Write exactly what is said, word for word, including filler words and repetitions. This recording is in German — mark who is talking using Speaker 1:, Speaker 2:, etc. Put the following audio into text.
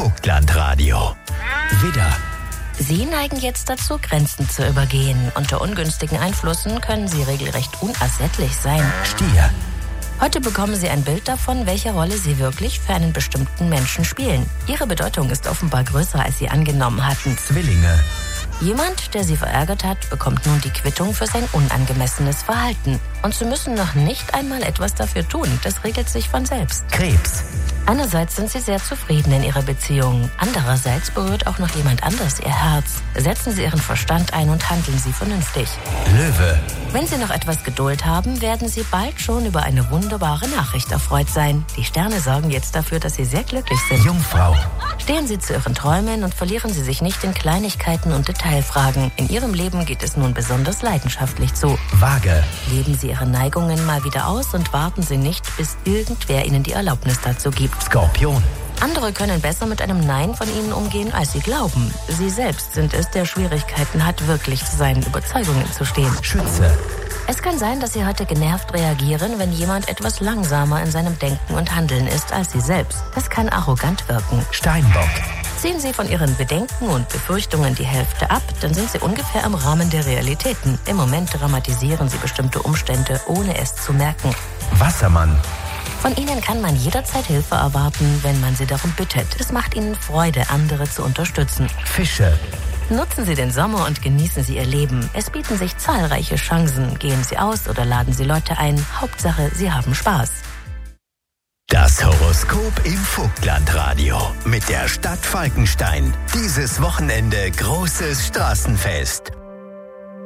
Speaker 1: Vogtlandradio. Widder.
Speaker 2: Sie neigen jetzt dazu, Grenzen zu übergehen. Unter ungünstigen Einflüssen können Sie regelrecht unersättlich sein.
Speaker 1: Stier.
Speaker 2: Heute bekommen Sie ein Bild davon, welche Rolle Sie wirklich für einen bestimmten Menschen spielen. Ihre Bedeutung ist offenbar größer, als Sie angenommen hatten.
Speaker 1: Zwillinge.
Speaker 2: Jemand, der Sie verärgert hat, bekommt nun die Quittung für sein unangemessenes Verhalten. Und Sie müssen noch nicht einmal etwas dafür tun. Das regelt sich von selbst.
Speaker 1: Krebs.
Speaker 2: Einerseits sind Sie sehr zufrieden in Ihrer Beziehung. Andererseits berührt auch noch jemand anders Ihr Herz. Setzen Sie Ihren Verstand ein und handeln Sie vernünftig.
Speaker 1: Löwe.
Speaker 2: Wenn Sie noch etwas Geduld haben, werden Sie bald schon über eine wunderbare Nachricht erfreut sein. Die Sterne sorgen jetzt dafür, dass Sie sehr glücklich sind.
Speaker 1: Jungfrau.
Speaker 2: Stehen Sie zu Ihren Träumen und verlieren Sie sich nicht in Kleinigkeiten und Detailfragen. In Ihrem Leben geht es nun besonders leidenschaftlich zu.
Speaker 1: Waage.
Speaker 2: Leben Sie Ihre Neigungen mal wieder aus und warten Sie nicht, bis irgendwer Ihnen die Erlaubnis dazu gibt.
Speaker 1: Skorpion.
Speaker 2: Andere können besser mit einem Nein von Ihnen umgehen, als Sie glauben. Sie selbst sind es, der Schwierigkeiten hat, wirklich zu seinen Überzeugungen zu stehen.
Speaker 1: Schütze.
Speaker 2: Es kann sein, dass Sie heute genervt reagieren, wenn jemand etwas langsamer in seinem Denken und Handeln ist als Sie selbst. Das kann arrogant wirken.
Speaker 1: Steinbock.
Speaker 2: Ziehen Sie von Ihren Bedenken und Befürchtungen die Hälfte ab, dann sind Sie ungefähr im Rahmen der Realitäten. Im Moment dramatisieren Sie bestimmte Umstände, ohne es zu merken.
Speaker 1: Wassermann.
Speaker 2: Von Ihnen kann man jederzeit Hilfe erwarten, wenn man Sie darum bittet. Es macht Ihnen Freude, andere zu unterstützen.
Speaker 1: Fische.
Speaker 2: Nutzen Sie den Sommer und genießen Sie Ihr Leben. Es bieten sich zahlreiche Chancen. Gehen Sie aus oder laden Sie Leute ein. Hauptsache, Sie haben Spaß.
Speaker 1: Das Horoskop im Vogtlandradio mit der Stadt Falkenstein. Dieses Wochenende großes Straßenfest.